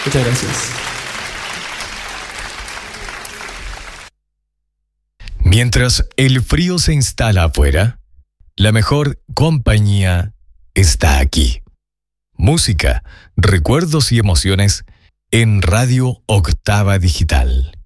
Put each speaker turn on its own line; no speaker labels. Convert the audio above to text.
Muchas gracias.
Mientras el frío se instala afuera, la mejor compañía está aquí. Música, recuerdos y emociones en Radio Octava Digital.